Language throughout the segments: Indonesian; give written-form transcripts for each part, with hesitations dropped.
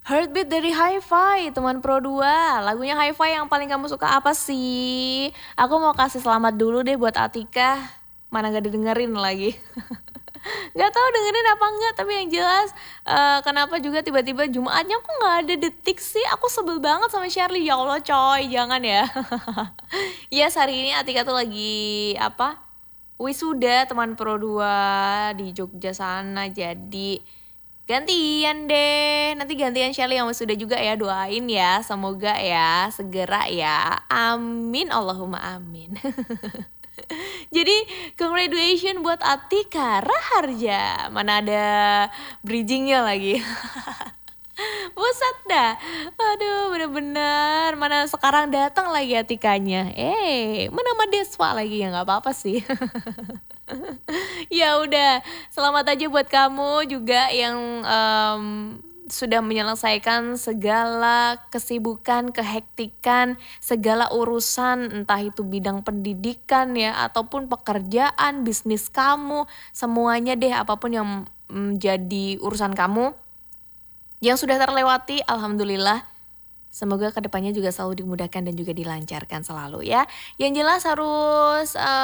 Heartbeat dari Hi-Fi, teman Pro 2. Lagunya Hi-Fi yang paling kamu suka apa sih? Aku mau kasih selamat dulu deh buat Atika. Mana gak didengerin lagi. Gak tahu dengerin apa enggak, tapi yang jelas kenapa juga tiba-tiba Jumatnya kok gak ada detik sih. Aku sebel banget sama Shirley. Ya Allah coy, jangan ya. Yes, hari ini Atika tuh lagi wisuda teman Pro 2 di Jogja sana. Jadi gantian deh, nanti gantian Shelly yang wisuda juga ya, doain ya, semoga ya, segera ya, amin, Allahumma amin. Jadi congratulations buat Atika Raharja, mana ada bridgingnya lagi. Buset dah, aduh bener-bener, mana sekarang datang lagi Atikanya, mana sama Deswa lagi ya, nggak apa-apa sih. Ya udah, selamat aja buat kamu juga yang sudah menyelesaikan segala kesibukan, kehektikan, segala urusan, entah itu bidang pendidikan ya, ataupun pekerjaan, bisnis kamu, semuanya deh, apapun yang menjadi urusan kamu yang sudah terlewati, alhamdulillah. Semoga kedepannya juga selalu dimudahkan dan juga dilancarkan selalu ya. Yang jelas harus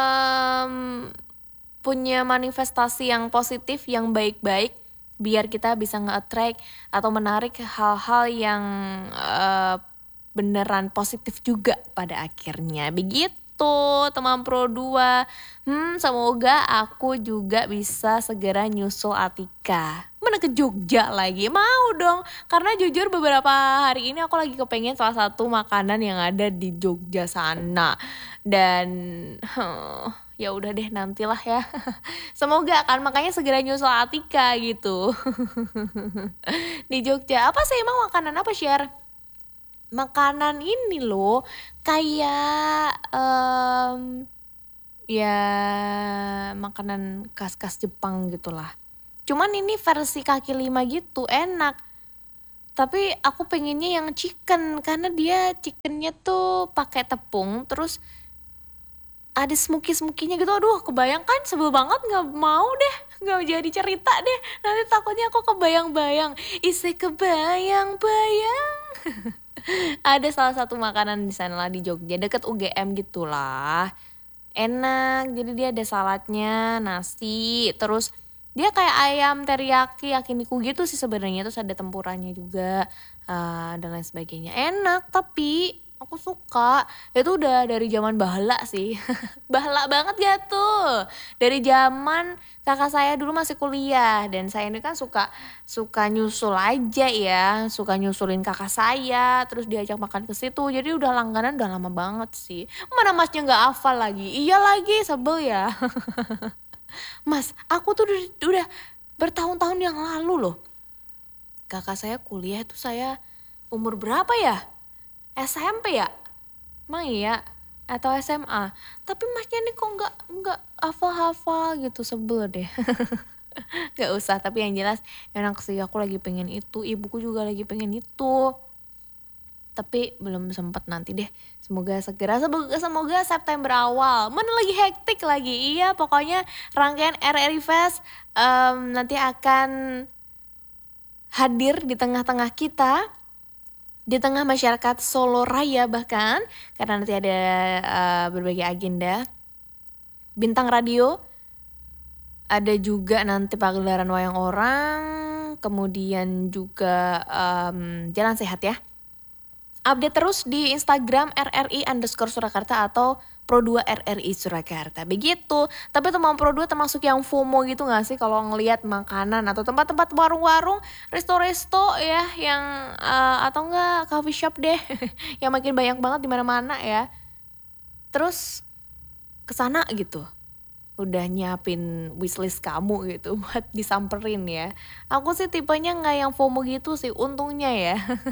punya manifestasi yang positif, yang baik-baik, biar kita bisa nge-attract atau menarik hal-hal yang beneran positif juga pada akhirnya. Begitu teman Pro 2. Semoga aku juga bisa segera nyusul Atika. Mana ke Jogja lagi? Mau dong. Karena jujur beberapa hari ini aku lagi kepengen salah satu makanan yang ada di Jogja sana. Dan ya udah deh, nantilah ya. Semoga kan, makanya segera nyusul Atika gitu. Di Jogja. Apa sih emang makanan apa, Share? Makanan ini loh, kayak ya makanan khas-khas Jepang gitulah. Cuman ini versi kaki lima gitu, enak. Tapi aku pengennya yang chicken, karena dia chickennya tuh pakai tepung, terus ada smoky-smokinya gitu. Aduh, kebayangkan sebel banget, nggak mau deh, nggak jadi cerita deh. Nanti takutnya aku kebayang-bayang, kebayang-bayang. Ada salah satu makanan di sana lah di Jogja, deket UGM gitulah. Enak, jadi dia ada saladnya, nasi, terus dia kayak ayam teriyaki yakiniku gitu sih sebenarnya, terus ada tempuranya juga dan lain sebagainya. Enak, tapi aku suka. Itu udah dari zaman bahala sih. Bahala banget gak tuh? Dari zaman kakak saya dulu masih kuliah, dan saya ini kan suka nyusul aja ya, suka nyusulin kakak saya, terus diajak makan ke situ. Jadi udah langganan udah lama banget sih. Mana masnya nggak hafal lagi? Iya lagi, sebel ya. Mas, aku tuh udah bertahun-tahun yang lalu loh. Kakak saya kuliah itu saya umur berapa ya? SMP ya? Emang iya? Atau SMA? Tapi masnya nih kok nggak hafal-hafal gitu, sebel deh. Gak usah, tapi yang jelas enak sih, aku lagi pengen itu, ibuku juga lagi pengen itu. Tapi belum sempat, nanti deh. Semoga segera, semoga September awal. Mana lagi hektik lagi. Iya, pokoknya rangkaian RRI Fest nanti akan hadir di tengah-tengah kita, di tengah masyarakat Solo Raya bahkan, karena nanti ada berbagai agenda. Bintang radio, ada juga nanti pagelaran wayang orang, kemudian juga Jalan Sehat ya. Update terus di Instagram RRI_Surakarta atau Pro2 RRI Surakarta. Begitu. Tapi teman Pro2 termasuk yang FOMO gitu gak sih kalau ngelihat makanan atau tempat-tempat warung-warung, resto-resto ya yang atau enggak coffee shop deh yang makin banyak banget di mana-mana ya. Terus kesana gitu. Udah nyiapin wishlist kamu gitu buat disamperin ya. Aku sih tipenya gak yang FOMO gitu sih, untungnya ya.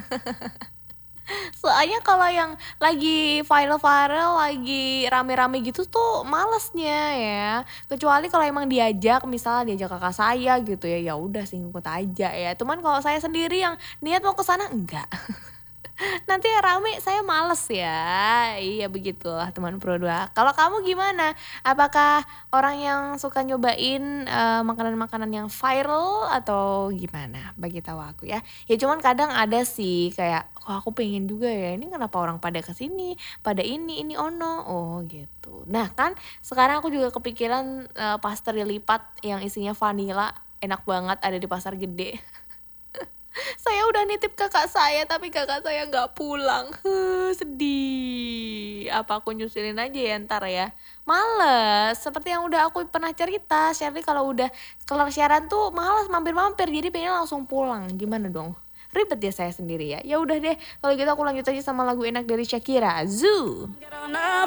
Soalnya kalau yang lagi viral-viral, lagi rame-rame gitu tuh malesnya ya. Kecuali kalau emang misalnya diajak kakak saya gitu ya, ya udah sih ngikut aja ya. Cuman kalau saya sendiri yang niat mau ke sana enggak. Nanti rame saya males ya. Iya begitulah teman Pro 2. Kalau kamu gimana? Apakah orang yang suka nyobain makanan-makanan yang viral atau gimana? Bagi tahu aku ya. Ya cuman kadang ada sih kayak kok aku pengen juga ya. Ini kenapa orang pada kesini, pada ini ono. Oh gitu. Nah kan sekarang aku juga kepikiran pastry lipat yang isinya vanilla. Enak banget ada di pasar gede. Saya udah nitip kakak saya tapi kakak saya nggak pulang. Sedih. Apa aku nyusulin aja ya ntar ya. Males. Seperti yang udah aku pernah cerita. Shirley kalau udah kelar siaran tuh males mampir-mampir. Jadi pengen langsung pulang. Gimana dong? Ribet ya saya sendiri ya. Ya udah deh. Kalau gitu aku lanjut aja sama lagu enak dari Shakira. Zoo.